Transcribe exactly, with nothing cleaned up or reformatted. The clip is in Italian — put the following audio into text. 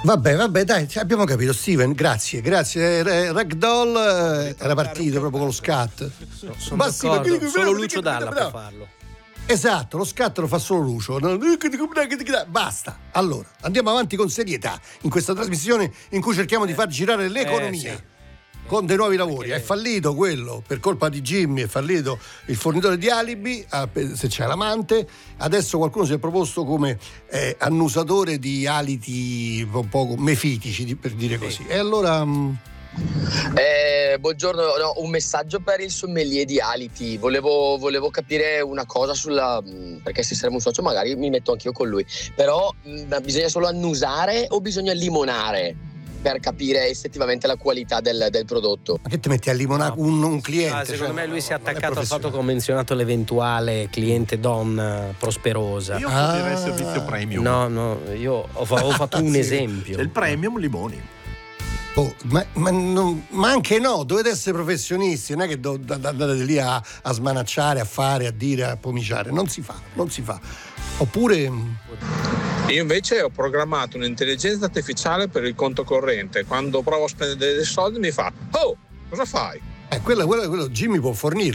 Vabbè, vabbè, dai, abbiamo capito, Steven, grazie, grazie. Eh, Ragdoll eh, era partito proprio con lo scat. No, sono Ma sì, d'accordo, ma- solo Lucio Dalla può farlo. Esatto, lo scatto lo fa solo Lucio. Basta. Allora, andiamo avanti con serietà in questa trasmissione in cui cerchiamo di far girare l'economia. Eh, sì. Con dei nuovi lavori. È fallito quello per colpa di Jimmy, è fallito il fornitore di alibi, se c'è l'amante. Adesso qualcuno si è proposto come eh, annusatore di aliti un po' mefitici, per dire così. E allora mh... Eh, buongiorno, no, un messaggio per il sommelier di aliti. Volevo, volevo capire una cosa sulla, perché se saremo un socio magari mi metto anch'io con lui. Però mh, bisogna solo annusare o bisogna limonare per capire effettivamente la qualità del, del prodotto? Ma che ti metti a limonare no. un, un cliente? Ah, secondo cioè, me lui si è no, attaccato al fatto che ho menzionato l'eventuale cliente donna prosperosa. Io direi ah. servizio premium. No, no, io ho, ho fatto un sì. esempio. C'è il premium limoni. Oh, ma, ma, non, ma anche no, dovete essere professionisti, non è che do, andate lì a, a smanacciare, a fare, a dire, a pomiciare, non si fa, non si fa. Oppure io invece ho programmato un'intelligenza artificiale per il conto corrente, quando provo a spendere dei soldi mi fa: oh, cosa fai? Eh, quello, quello, quello Jimmy può fornirlo.